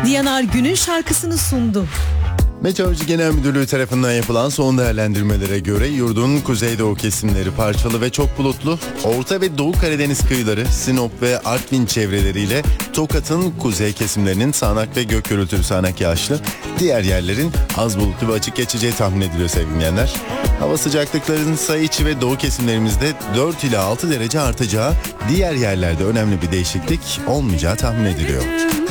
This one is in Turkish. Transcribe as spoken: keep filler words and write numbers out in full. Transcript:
Diyanar günün şarkısını sundu. Meteoroloji Genel Müdürlüğü tarafından yapılan son değerlendirmelere göre yurdun kuzeydoğu kesimleri parçalı ve çok bulutlu, Orta ve Doğu Karadeniz kıyıları, Sinop ve Artvin çevreleriyle Tokat'ın kuzey kesimlerinin sağanak ve gök gürültülü sağanak yağışlı, diğer yerlerin az bulutlu ve açık geçeceği tahmin ediliyor sevgili dinleyenler. Hava sıcaklıklarının sayı içi ve doğu kesimlerimizde dört ila altı derece artacağı, diğer yerlerde önemli bir değişiklik olmayacağı tahmin ediliyor.